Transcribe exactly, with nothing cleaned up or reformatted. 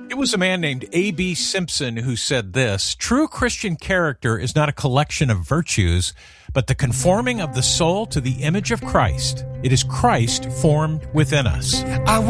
It was a man named A B Simpson who said this: true Christian character is not a collection of virtues, but the conforming of the soul to the image of Christ. It is Christ formed within us. I